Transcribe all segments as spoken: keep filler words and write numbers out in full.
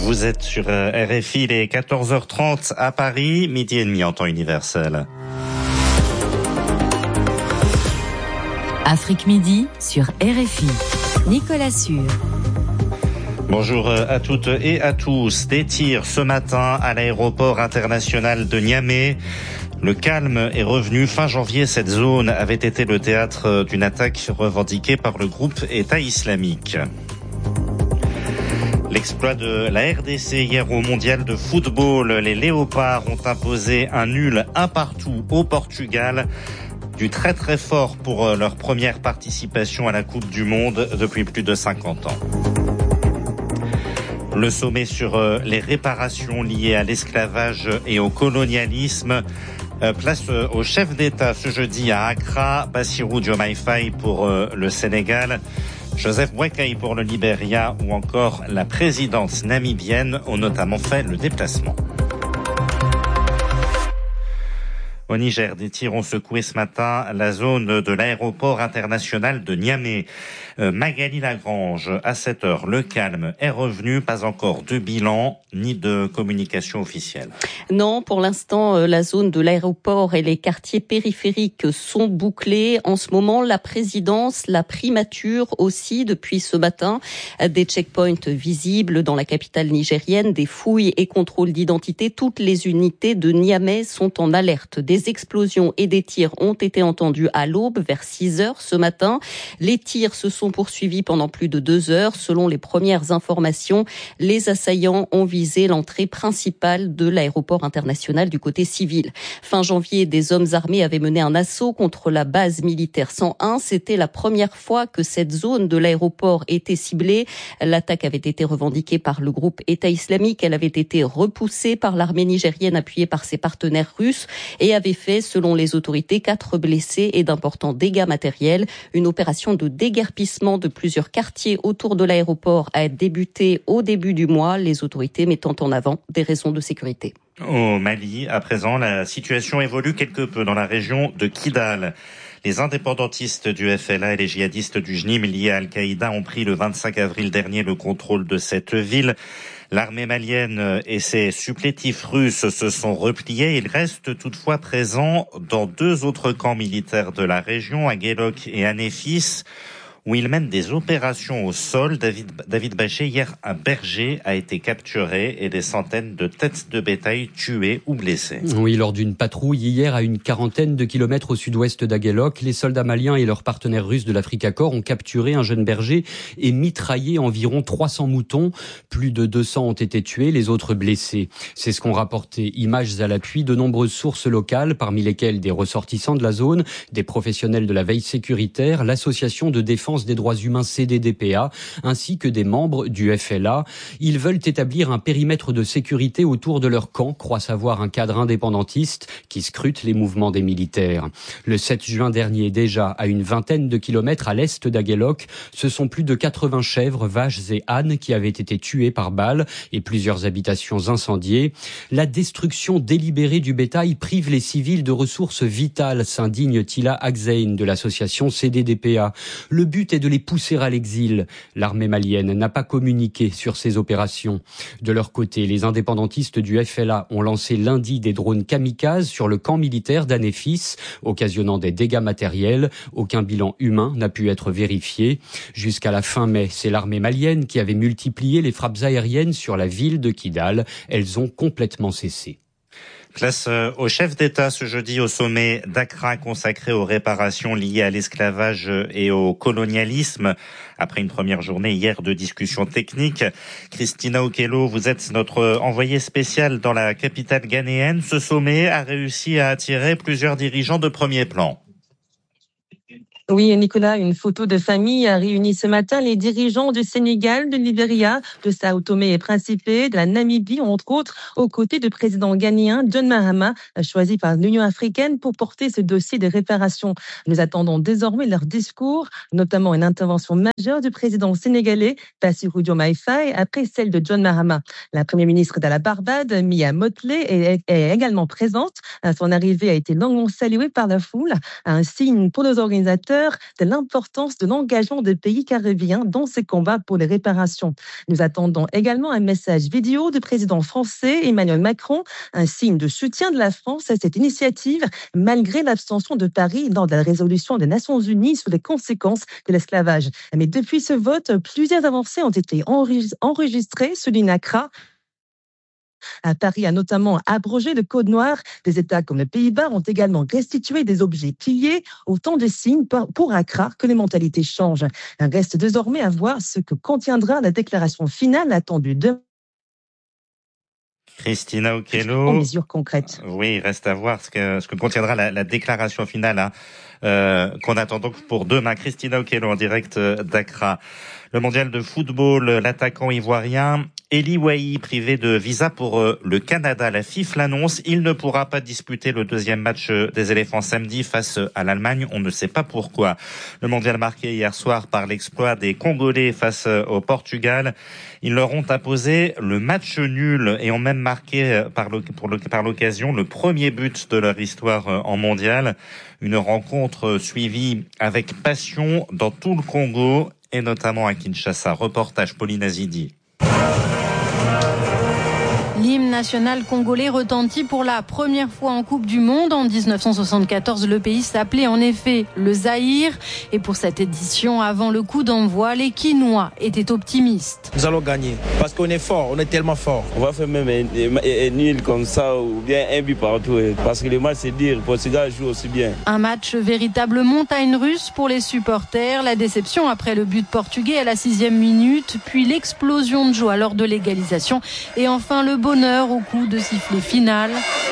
Vous êtes sur R F I, il est quatorze heures trente à Paris, midi et demi en temps universel. Afrique Midi sur R F I. Nicolas Sûr. Bonjour à toutes et à tous. Des tirs ce matin à l'aéroport international de Niamey. Le calme est revenu. Fin janvier, cette zone avait été le théâtre d'une attaque revendiquée par le groupe État islamique. L'exploit de la R D C hier au mondial de football. Les Léopards ont imposé un nul un partout au Portugal. Du très très fort pour leur première participation à la Coupe du Monde depuis plus de cinquante ans. Le sommet sur les réparations liées à l'esclavage et au colonialisme. Place au chef d'État ce jeudi à Accra, Bassirou Diomaye Faye pour le Sénégal, Joseph Boakai pour le Libéria ou encore la présidente namibienne ont notamment fait le déplacement. Au Niger, des tirs ont secoué ce matin la zone de l'aéroport international de Niamey. Euh, Magali Lagrange, à sept heures, le calme est revenu, pas encore de bilan ni de communication officielle. Non, pour l'instant, la zone de l'aéroport et les quartiers périphériques sont bouclés. En ce moment, la présidence, la primature aussi depuis ce matin. Des checkpoints visibles dans la capitale nigérienne, des fouilles et contrôles d'identité. Toutes les unités de Niamey sont en alerte. Des explosions et des tirs ont été entendus à l'aube, vers six heures ce matin. Les tirs se sont poursuivis pendant plus de deux heures. Selon les premières informations, les assaillants ont visé l'entrée principale de l'aéroport international du côté civil. Fin janvier, des hommes armés avaient mené un assaut contre la base militaire cent un. C'était la première fois que cette zone de l'aéroport était ciblée. L'attaque avait été revendiquée par le groupe État islamique. Elle avait été repoussée par l'armée nigérienne appuyée par ses partenaires russes et avait fait, selon les autorités, quatre blessés et d'importants dégâts matériels. Une opération de déguerpissement de plusieurs quartiers autour de l'aéroport a débuté au début du mois, les autorités mettant en avant des raisons de sécurité. Au Mali, à présent, la situation évolue quelque peu dans la région de Kidal. Les indépendantistes du F L A et les djihadistes du J N I M liés à Al-Qaïda ont pris le vingt-cinq avril dernier le contrôle de cette ville. L'armée malienne et ses supplétifs russes se sont repliés. Ils restent toutefois présents dans deux autres camps militaires de la région, à Guelok et à Néfis, où ils mènent des opérations au sol. David, David Baché, hier, un berger a été capturé et des centaines de têtes de bétail tuées ou blessées. Oui, lors d'une patrouille hier à une quarantaine de kilomètres au sud-ouest d'Aguelok, les soldats maliens et leurs partenaires russes de l'Africa Corps ont capturé un jeune berger et mitraillé environ trois cents moutons. Plus de deux cents ont été tués, les autres blessés. C'est ce qu'ont rapporté, images à l'appui, de nombreuses sources locales, parmi lesquelles des ressortissants de la zone, des professionnels de la veille sécuritaire, l'association de défense des droits humains C D D P A, ainsi que des membres du F L A. Ils veulent établir un périmètre de sécurité autour de leur camp, croient savoir un cadre indépendantiste qui scrute les mouvements des militaires. Le sept juin dernier, déjà, à une vingtaine de kilomètres à l'est d'Aguelok, ce sont plus de quatre-vingts chèvres, vaches et ânes qui avaient été tués par balles et plusieurs habitations incendiées. La destruction délibérée du bétail prive les civils de ressources vitales, s'indigne Tila Agzein de l'association C D D P A. Le but est de les pousser à l'exil. L'armée malienne n'a pas communiqué sur ces opérations. De leur côté, les indépendantistes du F L A ont lancé lundi des drones kamikazes sur le camp militaire d'Anéfis, occasionnant des dégâts matériels. Aucun bilan humain n'a pu être vérifié. Jusqu'à la fin mai, c'est l'armée malienne qui avait multiplié les frappes aériennes sur la ville de Kidal. Elles ont complètement cessé. Place au chef d'État ce jeudi au sommet d'Accra consacré aux réparations liées à l'esclavage et au colonialisme. Après une première journée hier de discussions techniques, Christina Okello, vous êtes notre envoyée spéciale dans la capitale ghanéenne. Ce sommet a réussi à attirer plusieurs dirigeants de premier plan. Oui, Nicolas, une photo de famille a réuni ce matin les dirigeants du Sénégal, de Libéria, de Sao Tomé et Principe, de la Namibie, entre autres, aux côtés du président ghanéen John Mahama, choisi par l'Union africaine pour porter ce dossier de réparation. Nous attendons désormais leur discours, notamment une intervention majeure du président sénégalais, Bassirou Diomaye Faye, après celle de John Mahama. La première ministre de la Barbade, Mia Mottley, est, est également présente. Son arrivée a été longuement saluée par la foule, un signe pour nos organisateurs révélateur de l'importance de l'engagement des pays caribéens dans ces combats pour les réparations. Nous attendons également un message vidéo du président français Emmanuel Macron, un signe de soutien de la France à cette initiative, malgré l'abstention de Paris dans la résolution des Nations Unies sur les conséquences de l'esclavage. Mais depuis ce vote, plusieurs avancées ont été enregistrées, souligne Accra. Paris a notamment abrogé le code noir. Des États comme les Pays-Bas ont également restitué des objets pillés, autant de signes pour Accra que les mentalités changent. Il reste désormais à voir ce que contiendra la déclaration finale attendue demain. Christina Okello. En mesures concrètes. Oui, il reste à voir ce que, ce que contiendra la, la déclaration finale hein, euh, qu'on attend donc pour demain. Christina Okello en direct d'Accra. Le mondial de football, l'attaquant ivoirien Eli Wahi, privé de visa pour euh, le Canada. La FIFA l'annonce, il ne pourra pas disputer le deuxième match des éléphants samedi face à l'Allemagne. On ne sait pas pourquoi. Le mondial marqué hier soir par l'exploit des Congolais face au Portugal. Ils leur ont imposé le match nul et ont même marqué par, le, pour le, par l'occasion le premier but de leur histoire en mondial. Une rencontre suivie avec passion dans tout le Congo et notamment à Kinshasa. Reportage Pauline Azidi. L'hymne national congolais retentit pour la première fois en Coupe du Monde. En dix-neuf cent soixante-quatorze, le pays s'appelait en effet le Zaïre. Et pour cette édition, avant le coup d'envoi, les Quinois étaient optimistes. Nous allons gagner parce qu'on est fort, on est tellement fort. On va faire même un, un, un nul comme ça ou bien un but partout. Parce que le match, c'est dire, le Portugal joue aussi bien. Un match véritable montagne russe pour les supporters. La déception après le but portugais à la sixième minute, puis l'explosion de joie lors de l'égalisation. Et enfin le bonheur au coup de sifflet final.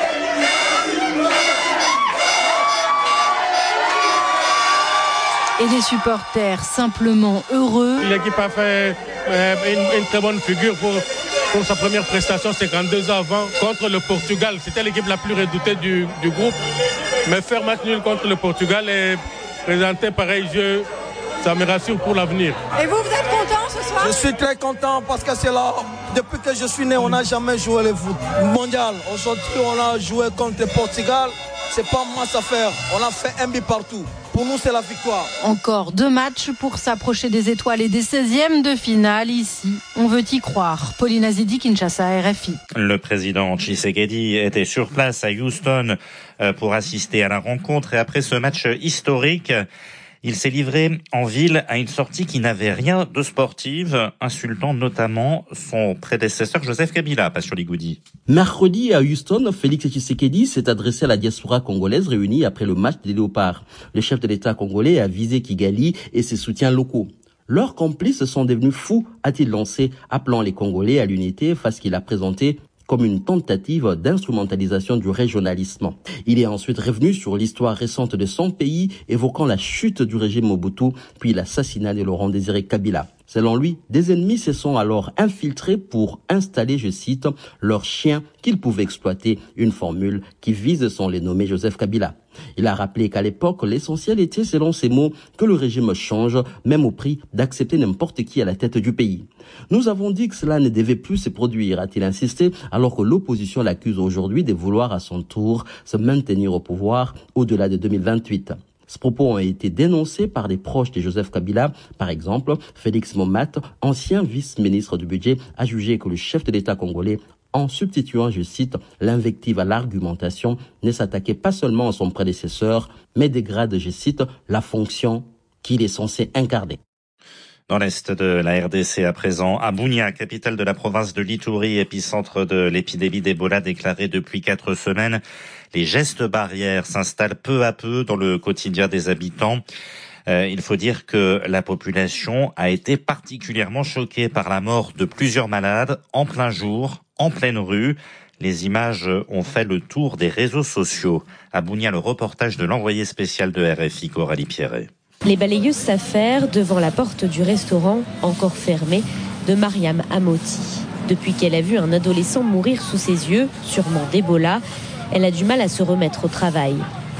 Et les supporters simplement heureux. L'équipe a fait euh, une, une très bonne figure pour, pour sa première prestation cinquante-deux ans avant contre le Portugal. C'était l'équipe la plus redoutée du, du groupe. Mais faire match nul contre le Portugal et présenter pareil jeu, ça me rassure pour l'avenir. Et vous, vous êtes content ce soir? Je suis très content parce que c'est là, depuis que je suis né, on n'a jamais joué le foot mondial. Aujourd'hui, on a joué contre le Portugal. C'est pas masse à faire. On a fait un but partout. Pour nous, c'est la victoire. Encore deux matchs pour s'approcher des étoiles et des seizièmes de finale. Ici, on veut y croire. Pauline Azidi, Kinshasa, R F I. Le président Tshisekedi était sur place à Houston pour assister à la rencontre. Et après ce match historique, il s'est livré en ville à une sortie qui n'avait rien de sportive, insultant notamment son prédécesseur Joseph Kabila, Passion Ligoudi. Mercredi à Houston, Félix Tshisekedi s'est adressé à la diaspora congolaise réunie après le match des Léopards. Le chef de l'État congolais a visé Kigali et ses soutiens locaux. Leurs complices sont devenus fous, a-t-il lancé, appelant les Congolais à l'unité face qu'il a présenté comme une tentative d'instrumentalisation du régionalisme. Il est ensuite revenu sur l'histoire récente de son pays, évoquant la chute du régime Mobutu, puis l'assassinat de Laurent Désiré Kabila. Selon lui, des ennemis se sont alors infiltrés pour installer, je cite, leurs chiens qu'ils pouvaient exploiter, une formule qui vise son les nommé Joseph Kabila. Il a rappelé qu'à l'époque, l'essentiel était, selon ses mots, que le régime change, même au prix d'accepter n'importe qui à la tête du pays. Nous avons dit que cela ne devait plus se produire, a-t-il insisté, alors que l'opposition l'accuse aujourd'hui de vouloir à son tour se maintenir au pouvoir au-delà de deux mille vingt-huit. Ces propos ont été dénoncés par des proches de Joseph Kabila. Par exemple, Félix Momat, ancien vice-ministre du budget, a jugé que le chef de l'État congolais, en substituant, je cite, l'invective à l'argumentation, ne s'attaquait pas seulement à son prédécesseur, mais dégrade, je cite, la fonction qu'il est censé incarner. Dans l'est de la R D C à présent, à Bunia, capitale de la province de l'Ituri, épicentre de l'épidémie d'Ebola déclarée depuis quatre semaines, les gestes barrières s'installent peu à peu dans le quotidien des habitants. Euh, il faut dire que la population a été particulièrement choquée par la mort de plusieurs malades en plein jour, en pleine rue. Les images ont fait le tour des réseaux sociaux. À Bunia, le reportage de l'envoyé spécial de R F I, Coralie Pierret. Les balayeuses s'affairent devant la porte du restaurant, encore fermée, de Mariam Amoti. Depuis qu'elle a vu un adolescent mourir sous ses yeux, sûrement d'Ebola, elle a du mal à se remettre au travail.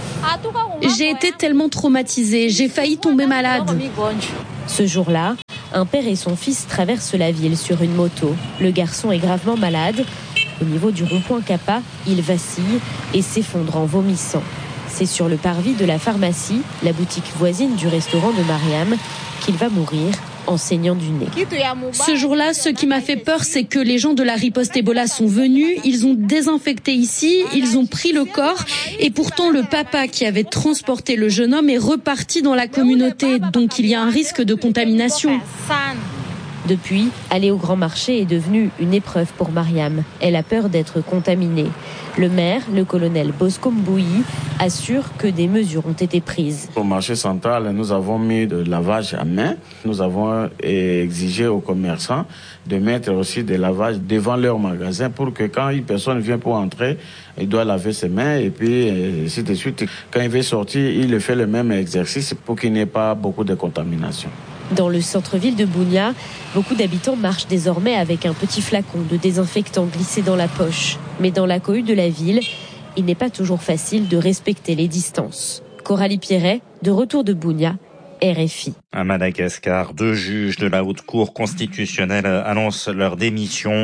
J'ai été tellement traumatisée, j'ai failli tomber malade. Ce jour-là, un père et son fils traversent la ville sur une moto. Le garçon est gravement malade. Au niveau du rond-point Kappa, il vacille et s'effondre en vomissant. C'est sur le parvis de la pharmacie, la boutique voisine du restaurant de Mariam, qu'il va mourir en saignant du nez. Ce jour-là, ce qui m'a fait peur, c'est que les gens de la riposte Ebola sont venus, ils ont désinfecté ici, ils ont pris le corps et pourtant le papa qui avait transporté le jeune homme est reparti dans la communauté, donc il y a un risque de contamination. Depuis, aller au grand marché est devenu une épreuve pour Mariam. Elle a peur d'être contaminée. Le maire, le colonel Bosco Mbouyi, assure que des mesures ont été prises. Au marché central, nous avons mis de lavage à main. Nous avons exigé aux commerçants de mettre aussi des lavages devant leur magasin pour que quand une personne vient pour entrer, il doit laver ses mains et puis ainsi de suite. Quand il veut sortir, il fait le même exercice pour qu'il n'y ait pas beaucoup de contamination. Dans le centre-ville de Bunia, beaucoup d'habitants marchent désormais avec un petit flacon de désinfectant glissé dans la poche. Mais dans la cohue de la ville, il n'est pas toujours facile de respecter les distances. Coralie Pierret, de retour de Bunia, R F I. À Madagascar, deux juges de la Haute Cour constitutionnelle annoncent leur démission.